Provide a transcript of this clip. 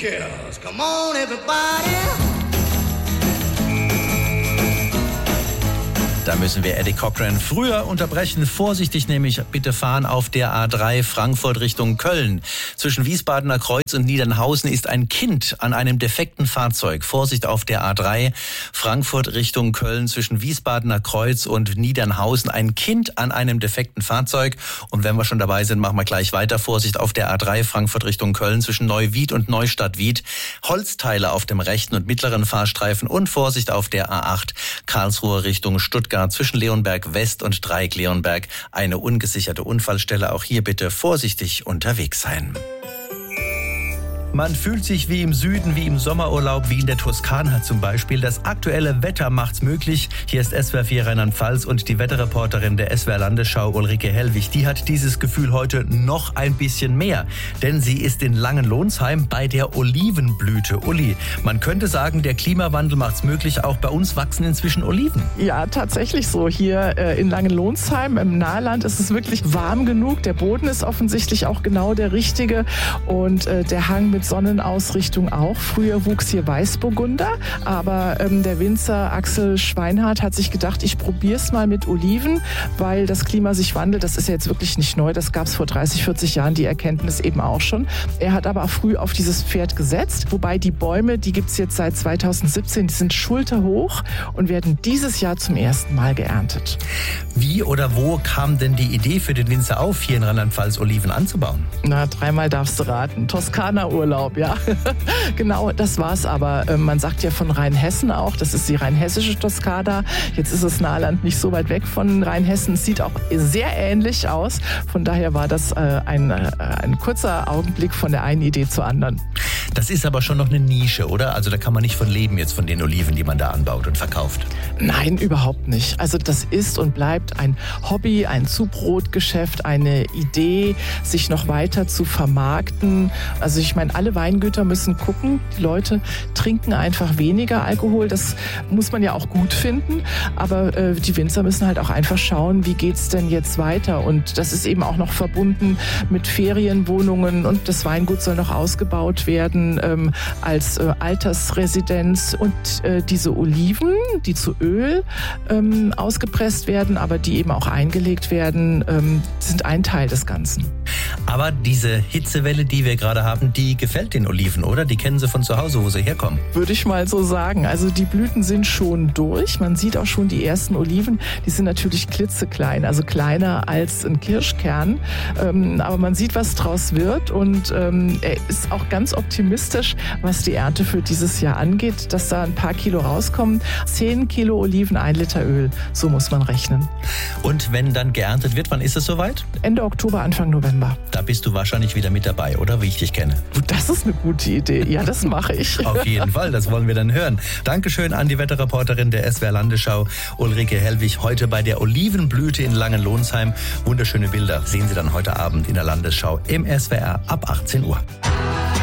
cares? Come on, everybody. Da müssen wir Eddie Cochran früher unterbrechen. Vorsichtig nämlich, bitte fahren auf der A3 Frankfurt Richtung Köln. Zwischen Wiesbadener Kreuz und Niedernhausen ist ein Kind an einem defekten Fahrzeug. Vorsicht auf der A3 Frankfurt Richtung Köln. Zwischen Wiesbadener Kreuz und Niedernhausen ein Kind an einem defekten Fahrzeug. Und wenn wir schon dabei sind, machen wir gleich weiter. Vorsicht auf der A3 Frankfurt Richtung Köln zwischen Neuwied und Neustadt-Wied. Holzteile auf dem rechten und mittleren Fahrstreifen und Vorsicht auf der A8 Karlsruhe Richtung Stuttgart. Zwischen Leonberg West und Dreieck Leonberg eine ungesicherte Unfallstelle. Auch hier bitte vorsichtig unterwegs sein. Man fühlt sich wie im Süden, wie im Sommerurlaub, wie in der Toskana zum Beispiel. Das aktuelle Wetter macht's möglich. Hier ist SWR 4 Rheinland-Pfalz und die Wetterreporterin der SWR Landesschau Ulrike Hellwig. Die hat dieses Gefühl heute noch ein bisschen mehr. Denn sie ist in Langenlohnsheim bei der Olivenblüte. Uli, man könnte sagen, der Klimawandel macht's möglich. Auch bei uns wachsen inzwischen Oliven. Ja, tatsächlich so. Hier in Langenlohnsheim im Nahland ist es wirklich warm genug. Der Boden ist offensichtlich auch genau der richtige. Und der Hang mit Sonnenausrichtung auch. Früher wuchs hier Weißburgunder, aber der Winzer Axel Schweinhardt hat sich gedacht, ich probiere es mal mit Oliven, weil das Klima sich wandelt. Das ist ja jetzt wirklich nicht neu. Das gab es vor 30, 40 Jahren, die Erkenntnis eben auch schon. Er hat aber auch früh auf dieses Pferd gesetzt, wobei die Bäume, die gibt es jetzt seit 2017, die sind schulterhoch und werden dieses Jahr zum ersten Mal geerntet. Wie oder wo kam denn die Idee für den Winzer auf, hier in Rheinland-Pfalz Oliven anzubauen? Na, dreimal darfst du raten. Toskana-Urlaub. Ja, genau, das war's aber. Man sagt ja von Rheinhessen auch, das ist die rheinhessische Toskana. Jetzt ist das Nahland nicht so weit weg von Rheinhessen. Es sieht auch sehr ähnlich aus. Von daher war das ein kurzer Augenblick von der einen Idee zur anderen. Das ist aber schon noch eine Nische, oder? Also da kann man nicht von leben jetzt von den Oliven, die man da anbaut und verkauft. Nein, überhaupt nicht. Also das ist und bleibt ein Hobby, ein Zubrotgeschäft, eine Idee, sich noch weiter zu vermarkten. Also ich meine, alle Weingüter müssen gucken, die Leute trinken einfach weniger Alkohol. Das muss man ja auch gut finden. Aber die Winzer müssen halt auch einfach schauen, wie geht's denn jetzt weiter? Und das ist eben auch noch verbunden mit Ferienwohnungen und das Weingut soll noch ausgebaut werden als Altersresidenz. Und diese Oliven, die zu Öl ausgepresst werden, aber die eben auch eingelegt werden, sind ein Teil des Ganzen. Aber diese Hitzewelle, die wir gerade haben, die gefällt den Oliven, oder? Die kennen sie von zu Hause, wo sie herkommen. Würde ich mal so sagen. Also die Blüten sind schon durch. Man sieht auch schon die ersten Oliven. Die sind natürlich klitzeklein, also kleiner als ein Kirschkern. Aber man sieht, was draus wird. Und er ist auch ganz optimistisch, was die Ernte für dieses Jahr angeht, dass da ein paar Kilo rauskommen. 10 Kilo Oliven, 1 Liter Öl. So muss man rechnen. Und wenn dann geerntet wird, wann ist es soweit? Ende Oktober, Anfang November. Da bist du wahrscheinlich wieder mit dabei, oder? Wie ich dich kenne. Das ist eine gute Idee. Ja, das mache ich. Auf jeden Fall, das wollen wir dann hören. Dankeschön an die Wetterreporterin der SWR Landesschau, Ulrike Hellwig, heute bei der Olivenblüte in Langenlohnsheim. Wunderschöne Bilder sehen Sie dann heute Abend in der Landesschau im SWR ab 18 Uhr.